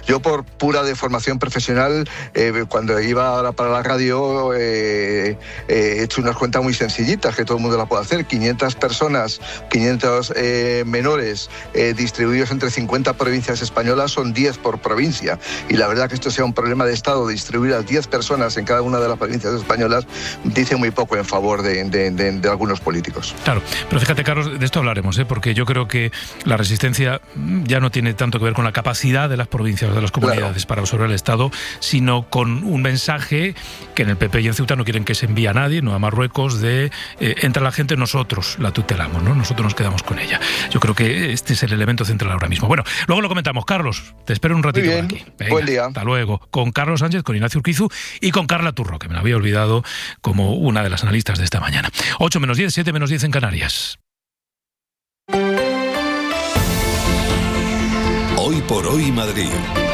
Yo, por pura deformación profesional, cuando iba ahora para la radio, he hecho unas cuentas muy sencillitas que todo el mundo la puede hacer. 500 personas, 500 menores distribuidos entre 50 provincias españolas son 10 por provincia. Y la verdad que esto sea un problema de Estado, distribuir a 10 personas en cada una de las provincias españolas, dice muy poco en favor de algunos políticos. Claro, pero fíjate, Carlos, de esto hablaremos, porque yo creo que la resistencia ya no tiene tanto que ver con la capacidad de las provincias o de las comunidades para absorber el Estado, sino con un mensaje que en el PP y en Ceuta no quieren que se envíe a nadie, no a Marruecos, de entra la gente, nosotros la tutelamos, ¿no? Nosotros nos quedamos con ella. Yo creo que este es el elemento central ahora mismo. Bueno, luego lo comentamos. Carlos, te espero un ratito por aquí. Venga, buen día. Hasta luego. Con Carlos Sánchez, con Ignacio Urquizu y con Carla Turro, que me la había olvidado como una de las analistas de esta mañana. 8 menos 10, 7 menos 10 en Canarias. Hoy por hoy Madrid.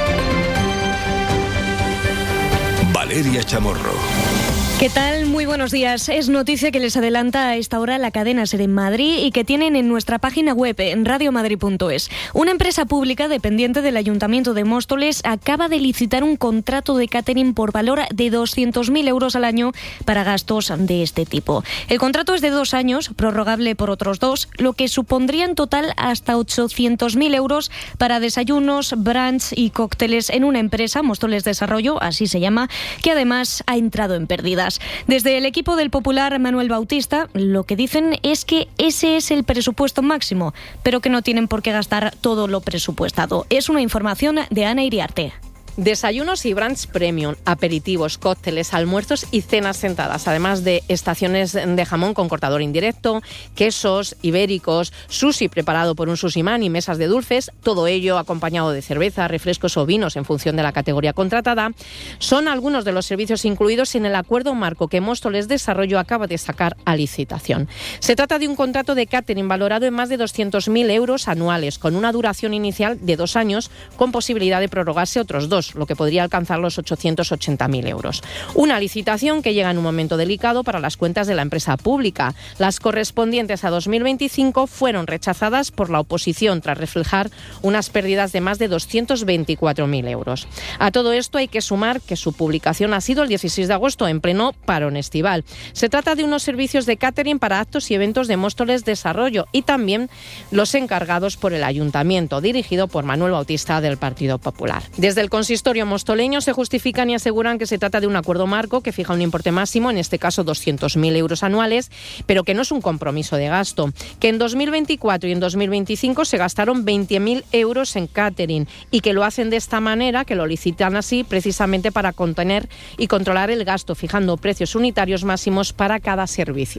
Valeria Chamorro. ¿Qué tal? Muy buenos días. Es noticia que les adelanta a esta hora la cadena SER en Madrid y que tienen en nuestra página web, en radiomadrid.es. Una empresa pública dependiente del Ayuntamiento de Móstoles acaba de licitar un contrato de catering por valor de 200.000 euros al año para gastos de este tipo. El contrato es de 2 años, prorrogable por otros 2, lo que supondría en total hasta 800.000 euros para desayunos, brunch y cócteles en una empresa, Móstoles Desarrollo, así se llama, que además ha entrado en pérdidas. Desde el equipo del Popular Manuel Bautista, lo que dicen es que ese es el presupuesto máximo, pero que no tienen por qué gastar todo lo presupuestado. Es una información de Ana Iriarte. Desayunos y brunch premium, aperitivos, cócteles, almuerzos y cenas sentadas, además de estaciones de jamón con cortador indirecto, quesos ibéricos, sushi preparado por un sushiman y mesas de dulces, todo ello acompañado de cerveza, refrescos o vinos en función de la categoría contratada, son algunos de los servicios incluidos en el acuerdo marco que Móstoles Desarrollo acaba de sacar a licitación. Se trata de un contrato de catering valorado en más de 200.000 euros anuales, con una duración inicial de 2 años, con posibilidad de prorrogarse otros 2. Lo que podría alcanzar los 880.000 euros. Una licitación que llega en un momento delicado para las cuentas de la empresa pública. Las correspondientes a 2025 fueron rechazadas por la oposición tras reflejar unas pérdidas de más de 224.000 euros. A todo esto hay que sumar que su publicación ha sido el 16 de agosto, en pleno parón estival. Se trata de unos servicios de catering para actos y eventos de Móstoles Desarrollo y también los encargados por el Ayuntamiento, dirigido por Manuel Bautista del Partido Popular. Desde el consistorio mostoleño se justifican y aseguran que se trata de un acuerdo marco que fija un importe máximo, en este caso 200.000 euros anuales, pero que no es un compromiso de gasto, que en 2024 y en 2025 se gastaron 20.000 euros en catering y que lo hacen de esta manera, que lo licitan así precisamente para contener y controlar el gasto, fijando precios unitarios máximos para cada servicio.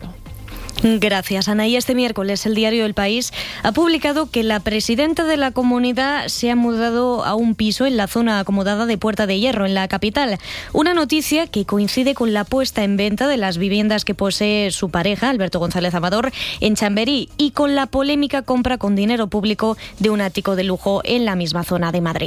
Gracias, Ana. Y este miércoles el diario El País ha publicado que la presidenta de la comunidad se ha mudado a un piso en la zona acomodada de Puerta de Hierro, en la capital. Una noticia que coincide con la puesta en venta de las viviendas que posee su pareja, Alberto González Amador, en Chamberí, y con la polémica compra con dinero público de un ático de lujo en la misma zona de Madrid.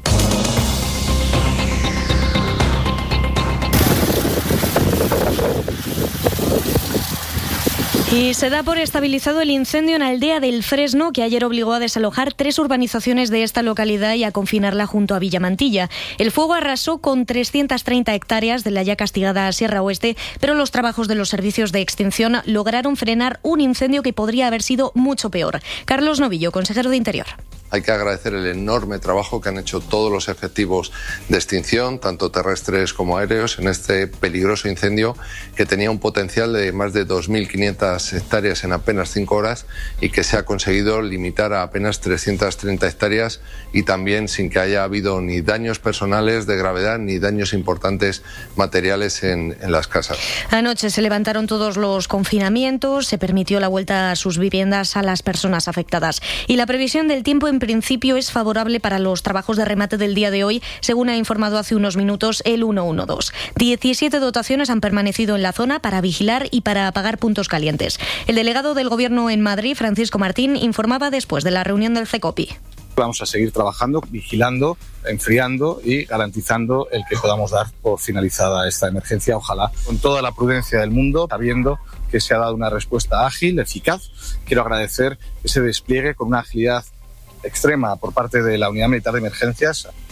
Y se da por estabilizado el incendio en Aldea del Fresno, que ayer obligó a desalojar 3 urbanizaciones de esta localidad y a confinarla junto a Villamantilla. El fuego arrasó con 330 hectáreas de la ya castigada Sierra Oeste, pero los trabajos de los servicios de extinción lograron frenar un incendio que podría haber sido mucho peor. Carlos Novillo, consejero de Interior. Hay que agradecer el enorme trabajo que han hecho todos los efectivos de extinción, tanto terrestres como aéreos, en este peligroso incendio que tenía un potencial de más de 2.500 hectáreas en apenas 5 horas y que se ha conseguido limitar a apenas 330 hectáreas y también sin que haya habido ni daños personales de gravedad ni daños importantes materiales en las casas. Anoche se levantaron todos los confinamientos, se permitió la vuelta a sus viviendas a las personas afectadas y la previsión del tiempo en principio es favorable para los trabajos de remate del día de hoy, según ha informado hace unos minutos el 112. 17 dotaciones han permanecido en la zona para vigilar y para apagar puntos calientes. El delegado del Gobierno en Madrid, Francisco Martín, informaba después de la reunión del CECOPI. Vamos a seguir trabajando, vigilando, enfriando y garantizando el que podamos dar por finalizada esta emergencia, ojalá con toda la prudencia del mundo, sabiendo que se ha dado una respuesta ágil, eficaz. Quiero agradecer ese despliegue con una agilidad extrema por parte de la Unidad Militar de Emergencias.